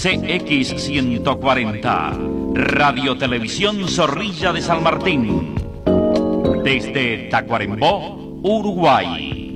CX140, Radio Televisión Zorrilla de San Martín, desde Tacuarembó, Uruguay.